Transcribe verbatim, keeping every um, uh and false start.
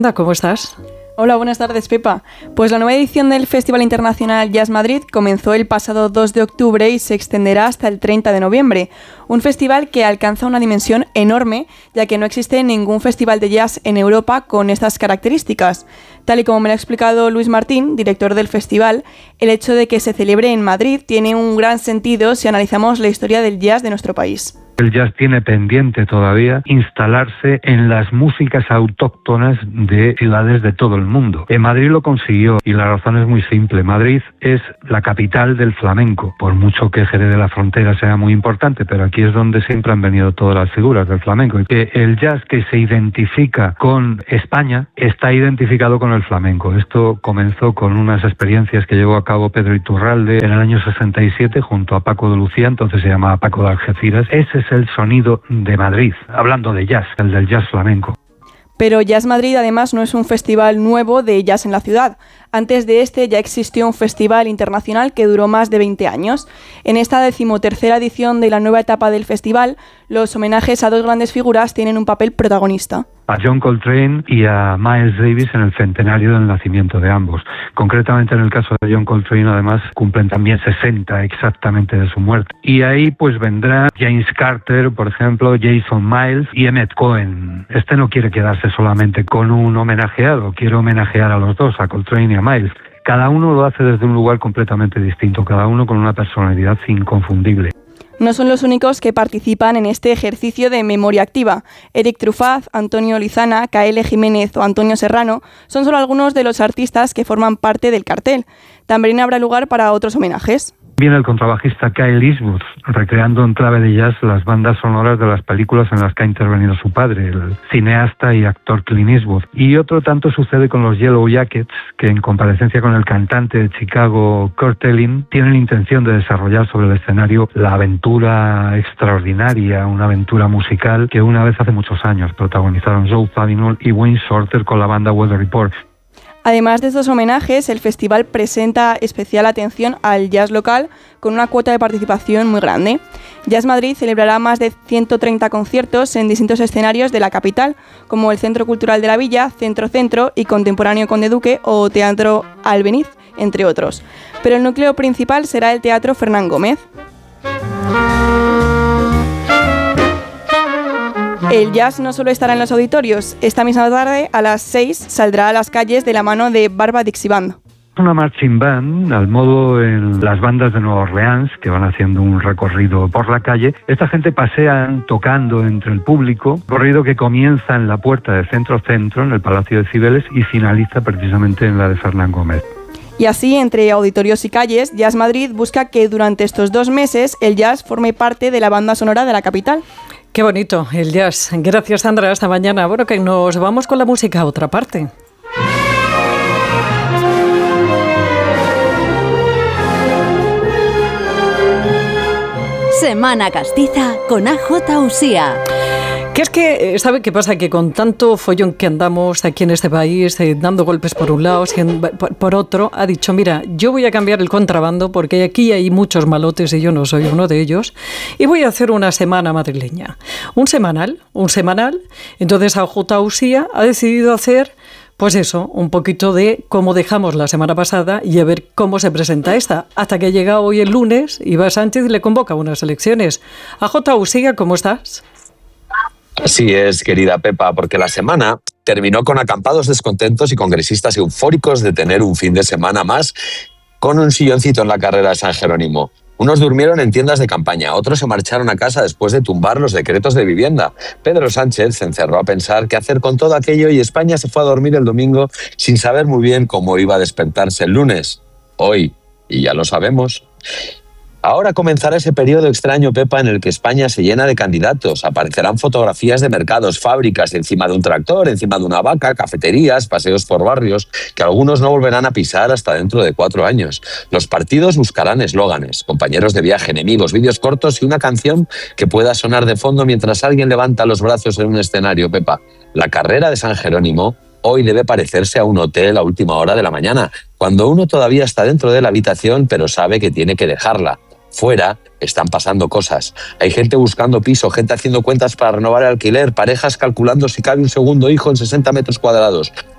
¿Cómo estás? Hola, buenas tardes, Pepa. Pues la nueva edición del Festival Internacional Jazz Madrid comenzó el pasado dos de octubre y se extenderá hasta el treinta de noviembre. Un festival que alcanza una dimensión enorme, ya que no existe ningún festival de jazz en Europa con estas características. Tal y como me lo ha explicado Luis Martín, director del festival, el hecho de que se celebre en Madrid tiene un gran sentido si analizamos la historia del jazz de nuestro país. El jazz tiene pendiente todavía instalarse en las músicas autóctonas de ciudades de todo el mundo. En Madrid lo consiguió y la razón es muy simple. Madrid es la capital del flamenco, por mucho que Jerez de la Frontera sea muy importante, pero aquí es donde siempre han venido todas las figuras del flamenco. Y que el jazz que se identifica con España está identificado con el flamenco. Esto comenzó con unas experiencias que llevó a cabo Pedro Iturralde en el año sesenta y siete junto a Paco de Lucía, entonces se llamaba Paco de Algeciras. Ese es el sonido de Madrid, hablando de jazz, el del jazz flamenco. Pero Jazz Madrid además no es un festival nuevo de jazz en la ciudad. Antes de este ya existió un festival internacional que duró más de veinte años. En esta decimotercera edición de la nueva etapa del festival, los homenajes a dos grandes figuras tienen un papel protagonista. A John Coltrane y a Miles Davis en el centenario del nacimiento de ambos. Concretamente en el caso de John Coltrane, además, cumplen también sesenta exactamente de su muerte. Y ahí pues vendrá James Carter, por ejemplo, Jason Miles y Emmett Cohen. Este no quiere quedarse solamente con un homenajeado, quiere homenajear a los dos, a Coltrane y a Miles. Cada uno lo hace desde un lugar completamente distinto, cada uno con una personalidad inconfundible. No son los únicos que participan en este ejercicio de memoria activa. Eric Truffaz, Antonio Lizana, K L Jiménez o Antonio Serrano son solo algunos de los artistas que forman parte del cartel. También habrá lugar para otros homenajes. Viene el contrabajista Kyle Eastwood, recreando en clave de jazz las bandas sonoras de las películas en las que ha intervenido su padre, el cineasta y actor Clint Eastwood. Y otro tanto sucede con los Yellow Jackets, que en comparecencia con el cantante de Chicago, Kurt Elling, tienen intención de desarrollar sobre el escenario la aventura extraordinaria, una aventura musical que una vez hace muchos años protagonizaron Joe Zawinul y Wayne Shorter con la banda Weather Report. Además de estos homenajes, el festival presenta especial atención al jazz local con una cuota de participación muy grande. Jazz Madrid celebrará más de ciento treinta conciertos en distintos escenarios de la capital, como el Centro Cultural de la Villa, Centro Centro y Contemporáneo Conde Duque o Teatro Albeniz, entre otros. Pero el núcleo principal será el Teatro Fernán Gómez. El jazz no solo estará en los auditorios. Esta misma tarde, a las seis, saldrá a las calles de la mano de Barba Dixie Band. Una marching band, al modo en las bandas de Nueva Orleans, que van haciendo un recorrido por la calle. Esta gente pasea tocando entre el público, recorrido que comienza en la puerta de Centro Centro, en el Palacio de Cibeles, y finaliza precisamente en la de Fernán Gómez. Y así, entre auditorios y calles, Jazz Madrid busca que durante estos dos meses el jazz forme parte de la banda sonora de la capital. Qué bonito, el jazz. Gracias, Sandra. Hasta mañana. Bueno, que nos vamos con la música a otra parte. Semana Castiza con A J Usía. Que es que, ¿sabe qué pasa? Que con tanto follón que andamos aquí en este país, eh, dando golpes por un lado, por, por otro, ha dicho, mira, yo voy a cambiar el contrabando porque aquí hay muchos malotes y yo no soy uno de ellos, y voy a hacer una semana madrileña. Un semanal, un semanal. Entonces A J Usía ha decidido hacer, pues eso, un poquito de cómo dejamos la semana pasada y a ver cómo se presenta esta. Hasta que llega hoy el lunes, Iba Sánchez le convoca unas elecciones. A J Usía, ¿cómo estás? Así es, querida Pepa, porque la semana terminó con acampados descontentos y congresistas eufóricos de tener un fin de semana más con un silloncito en la carrera de San Jerónimo. Unos durmieron en tiendas de campaña, otros se marcharon a casa después de tumbar los decretos de vivienda. Pedro Sánchez se encerró a pensar qué hacer con todo aquello y España se fue a dormir el domingo sin saber muy bien cómo iba a despertarse el lunes. Hoy, y ya lo sabemos. Ahora comenzará ese periodo extraño, Pepa, en el que España se llena de candidatos. Aparecerán fotografías de mercados, fábricas, encima de un tractor, encima de una vaca, cafeterías, paseos por barrios, que algunos no volverán a pisar hasta dentro de cuatro años. Los partidos buscarán eslóganes, compañeros de viaje, enemigos, vídeos cortos y una canción que pueda sonar de fondo mientras alguien levanta los brazos en un escenario, Pepa. La carrera de San Jerónimo hoy debe parecerse a un hotel a última hora de la mañana, cuando uno todavía está dentro de la habitación pero sabe que tiene que dejarla. Fuera están pasando cosas. Hay gente buscando piso, gente haciendo cuentas para renovar el alquiler, parejas calculando si cabe un segundo hijo en sesenta metros cuadrados.